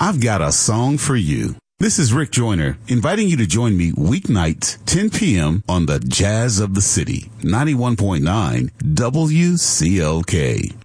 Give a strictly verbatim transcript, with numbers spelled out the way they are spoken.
I've got a song for you. This is Rick Joyner, inviting you to join me weeknights, ten p.m. on the Jazz of the City, ninety-one point nine W C L K.